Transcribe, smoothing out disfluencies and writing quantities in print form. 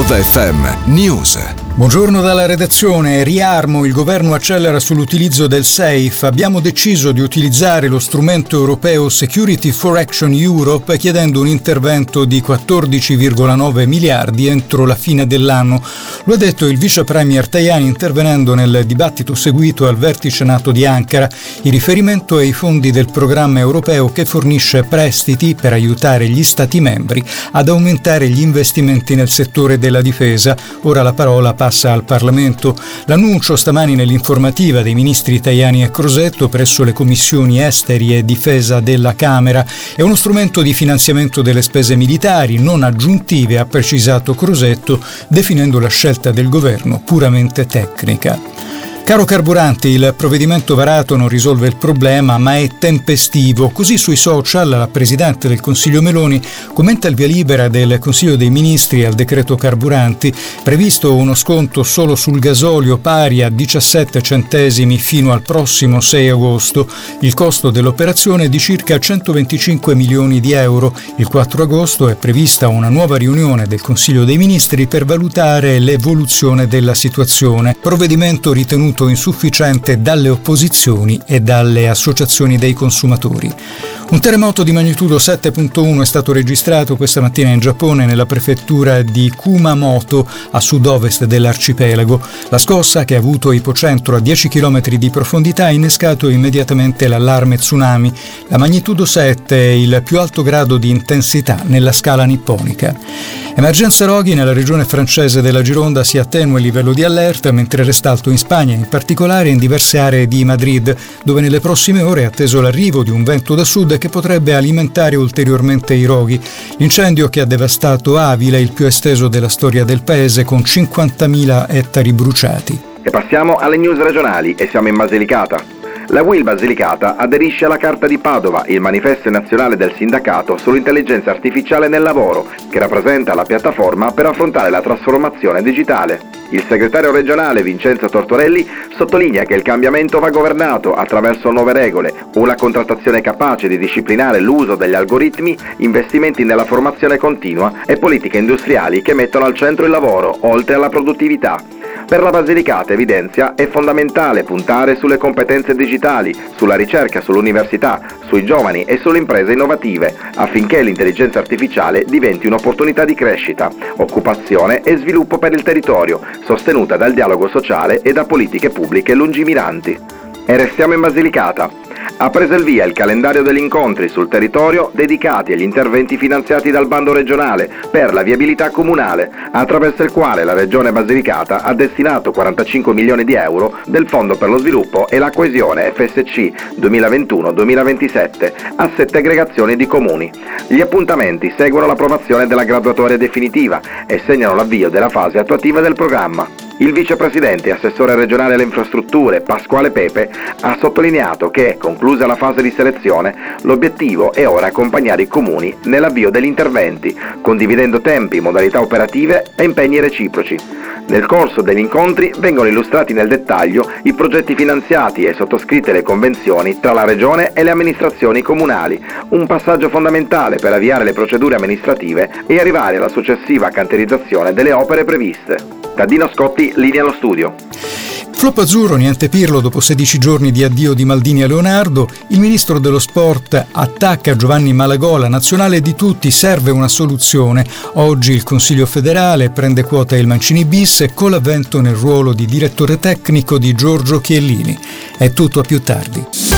Nova FM News. Buongiorno dalla redazione. Riarmo, il governo accelera sull'utilizzo del SAFE. Abbiamo deciso di utilizzare lo strumento europeo Security for Action Europe chiedendo un intervento di 14,9 miliardi entro la fine dell'anno. Lo ha detto il vice premier Tajani intervenendo nel dibattito seguito al vertice NATO di Ankara. Il riferimento è ai fondi del programma europeo che fornisce prestiti per aiutare gli Stati membri ad aumentare gli investimenti nel settore della difesa. Ora la parola passa al Parlamento. L'annuncio stamani nell'informativa dei ministri Tajani e Crosetto presso le commissioni esteri e difesa della Camera è uno strumento di finanziamento delle spese militari non aggiuntive, ha precisato Crosetto, definendo la scelta del governo puramente tecnica. Caro carburanti, il provvedimento varato non risolve il problema, ma è tempestivo. Così sui social la Presidente del Consiglio Meloni commenta il via libera del Consiglio dei Ministri al decreto carburanti, previsto uno sconto solo sul gasolio pari a 17 centesimi fino al prossimo 6 agosto. Il costo dell'operazione è di circa 125 milioni di euro. Il 4 agosto è prevista una nuova riunione del Consiglio dei Ministri per valutare l'evoluzione della situazione. Provvedimento ritenuto insufficiente dalle opposizioni e dalle associazioni dei consumatori. Un terremoto di magnitudo 7.1 è stato registrato questa mattina in Giappone nella prefettura di Kumamoto a sud-ovest dell'arcipelago. La scossa, che ha avuto ipocentro a 10 km di profondità, ha innescato immediatamente l'allarme tsunami. La magnitudo 7 è il più alto grado di intensità nella scala nipponica. Emergenza roghi nella regione francese della Gironda, si attenua il livello di allerta mentre resta alto in Spagna, in particolare in diverse aree di Madrid, dove nelle prossime ore è atteso l'arrivo di un vento da sud che potrebbe alimentare ulteriormente i roghi. L'incendio che ha devastato Avila, il più esteso della storia del paese, con 50.000 ettari bruciati. E passiamo alle news regionali e siamo in Basilicata. La UIL Basilicata aderisce alla Carta di Padova, il manifesto nazionale del sindacato sull'intelligenza artificiale nel lavoro, che rappresenta la piattaforma per affrontare la trasformazione digitale. Il segretario regionale Vincenzo Tortorelli sottolinea che il cambiamento va governato attraverso nuove regole, una contrattazione capace di disciplinare l'uso degli algoritmi, investimenti nella formazione continua e politiche industriali che mettono al centro il lavoro, oltre alla produttività. Per la Basilicata, evidenzia, è fondamentale puntare sulle competenze digitali, sulla ricerca, sull'università, sui giovani e sulle imprese innovative, affinché l'intelligenza artificiale diventi un'opportunità di crescita, occupazione e sviluppo per il territorio, sostenuta dal dialogo sociale e da politiche pubbliche lungimiranti. E restiamo in Basilicata. Ha preso il via il calendario degli incontri sul territorio dedicati agli interventi finanziati dal bando regionale per la viabilità comunale, attraverso il quale la Regione Basilicata ha destinato 45 milioni di euro del Fondo per lo Sviluppo e la Coesione FSC 2021-2027 a 7 aggregazioni di comuni. Gli appuntamenti seguono l'approvazione della graduatoria definitiva e segnano l'avvio della fase attuativa del programma. Il vicepresidente e assessore regionale alle infrastrutture Pasquale Pepe ha sottolineato che, conclusa la fase di selezione, l'obiettivo è ora accompagnare i comuni nell'avvio degli interventi, condividendo tempi, modalità operative e impegni reciproci. Nel corso degli incontri vengono illustrati nel dettaglio i progetti finanziati e sottoscritte le convenzioni tra la Regione e le amministrazioni comunali, un passaggio fondamentale per avviare le procedure amministrative e arrivare alla successiva cantierizzazione delle opere previste. Da Dino Scotti, linea allo studio. Flop azzurro, niente pirlo, dopo 16 giorni di addio di Maldini a Leonardo, il ministro dello sport attacca Giovanni Malagò, la nazionale di tutti, serve una soluzione. Oggi il Consiglio federale prende quota il Mancini bis con l'avvento nel ruolo di direttore tecnico di Giorgio Chiellini. È tutto, a più tardi.